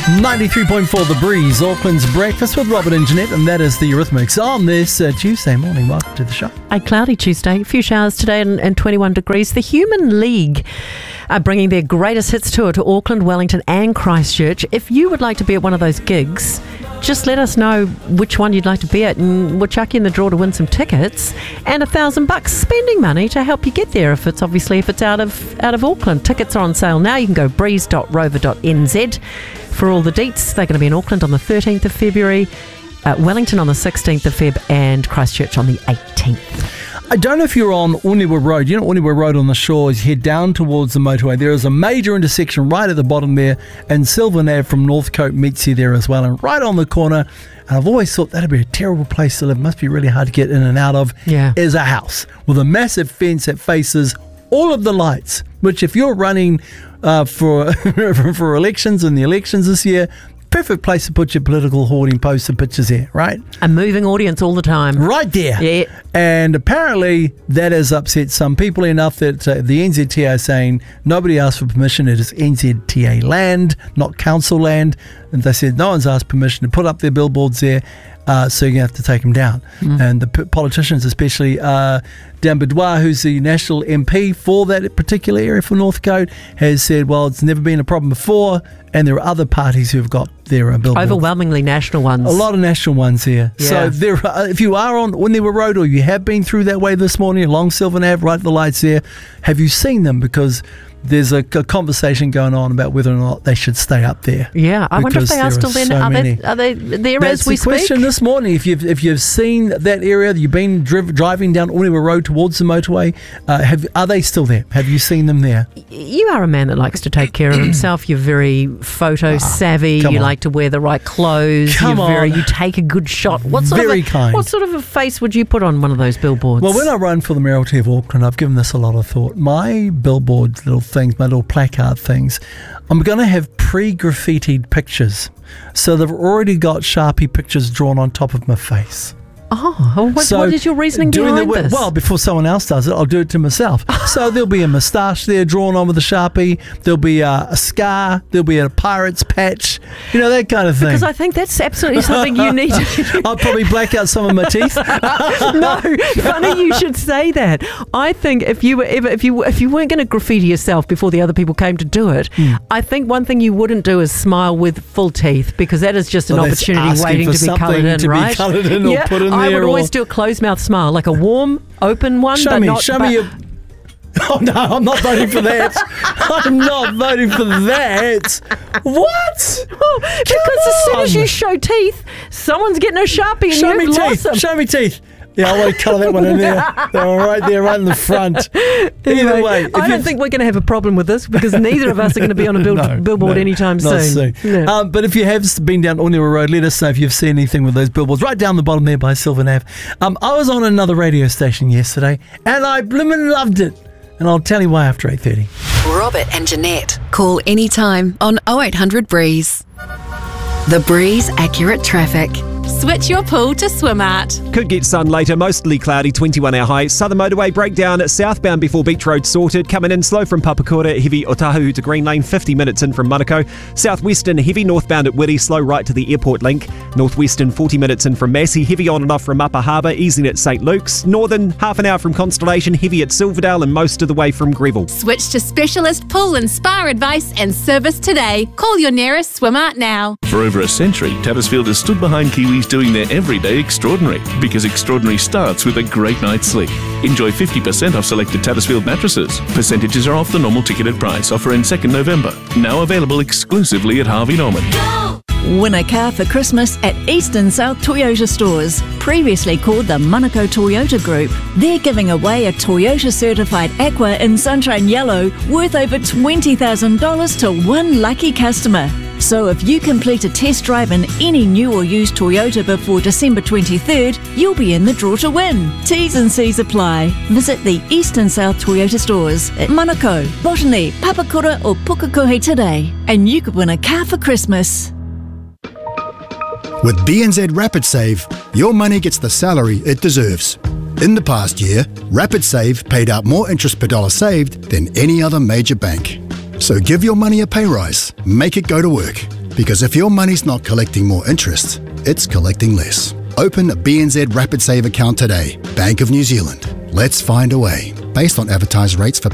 93.4 The Breeze, Auckland's breakfast with Robert and Jeanette, and that is the Eurythmics on this Tuesday morning. Welcome to the show. A cloudy Tuesday, a few showers today and 21 degrees. The Human League are bringing their greatest hits tour to Auckland, Wellington and Christchurch. If you would like to be at one of those gigs, just let us know which one you'd like to be at, and we'll chuck you in the draw to win some tickets and $1,000 spending money to help you get there if it's out of Auckland. Tickets are on sale now. You can go breeze.rover.nz for all the deets. They're going to be in Auckland on the 13th of February, Wellington on the 16th of Feb, and Christchurch on the 18th. I don't know if you're on Uniwa Road. You know Uniwa Road on the shore, as you head down towards the motorway. There is a major intersection right at the bottom there, and Sylvan Ave from Northcote meets you there as well. And right on the corner, and I've always thought that'd be a terrible place to live. Must be really hard to get in and out of, is a house with a massive fence that faces all of the lights, which if you're running for elections and the elections this year, perfect place to put your political hoarding poster pictures here, right? A moving audience all the time. Right there. Yeah. And apparently that has upset some people enough that the NZTA are saying nobody asked for permission. It is NZTA land, not council land. And they said no one's asked permission to put up their billboards there. So you're going to have to take them down. And the politicians, especially Dan Bidwar, who's the national MP for that particular area for Northcote, has said, well, it's never been a problem before, and there are other parties who've got their billboards. Overwhelmingly national ones. A lot of national ones here. Yeah. So if you are on Uniwa Road, or you have been through that way this morning along Sylvan Ave, right at the lights there, have you seen them? Because there's a conversation going on about whether or not they should stay up there. Yeah, I wonder if they are still there. Are they there as we speak? That's the question this morning. If you've seen that area, you've been driving down Uniwa Road towards the motorway, are they still there? Have you seen them there? You are a man that likes to take care of himself. You're very photo savvy. You like to wear the right clothes. You take a good shot. What sort of a face would you put on one of those billboards? Well, when I run for the mayoralty of Auckland, I've given this a lot of thought. My billboard little things, my little placard things, I'm going to have pre-graffitied pictures. So they've already got Sharpie pictures drawn on top of my face. Oh, what is your reasoning behind this? Well, before someone else does it, I'll do it to myself. So there'll be a moustache there drawn on with a Sharpie. There'll be a scar. There'll be a pirate's patch. You know, that kind of thing. Because I think that's absolutely something you need to... I'll probably black out some of my teeth. No, funny you should say that. I think if you weren't going to graffiti yourself before the other people came to do it, I think one thing you wouldn't do is smile with full teeth, because that is just an opportunity waiting to be coloured in, right? Be coloured in or put in I would always do a closed mouth smile, like a warm, open one. Show me your... Oh no, I'm not voting for that. I'm not voting for that. What? Well, because as soon as you show teeth, someone's getting a Sharpie and you've lost them. Show me teeth. Yeah, I want to colour that one in there. They're right there, right in the front. Either way. I don't think we're going to have a problem with this, because neither of us are going to be on a billboard anytime soon. No. But if you have been down Uniwa Road, let us know if you've seen anything with those billboards. Right down the bottom there by Sylvan Ave. I was on another radio station yesterday, and I blimmin' loved it. And I'll tell you why after 8:30. Robert and Jeanette. Call anytime on 0800 Breeze. The Breeze Accurate Traffic. Switch your pool to Swimart. Could get sun later, mostly cloudy, 21-hour high. Southern motorway breakdown, southbound before Beach Road sorted. Coming in slow from Papakura, heavy Otahu to Green Lane, 50 minutes in from Manukau. Southwestern, heavy northbound at Whitty, slow right to the airport link. Northwestern, 40 minutes in from Massey, heavy on and off from Upper Harbour, easing at St Luke's. Northern, half an hour from Constellation, heavy at Silverdale and most of the way from Greville. Switch to specialist pool and spa advice and service today. Call your nearest Swimart now. For over a century, Tattersfield has stood behind Kiwis doing their everyday extraordinary, because extraordinary starts with a great night's sleep. Enjoy 50% off selected Tattersfield mattresses. Percentages are off the normal ticketed price. Offer in 2nd November. Now available exclusively at Harvey Norman. Win a car for Christmas at Eastern South Toyota stores, previously called the Manukau Toyota Group. They're giving away a Toyota certified Aqua in Sunshine Yellow worth over $20,000 to one lucky customer. So if you complete a test drive in any new or used Toyota before December 23rd, you'll be in the draw to win. T's and C's apply. Visit the Eastern South Toyota stores at Manukau, Botany, Papakura or Pukekohe today, and you could win a car for Christmas. With BNZ Rapid Save, your money gets the salary it deserves. In the past year, Rapid Save paid out more interest per dollar saved than any other major bank. So give your money a pay rise. Make it go to work. Because if your money's not collecting more interest, it's collecting less. Open a BNZ Rapid Save account today. Bank of New Zealand. Let's find a way. Based on advertised rates for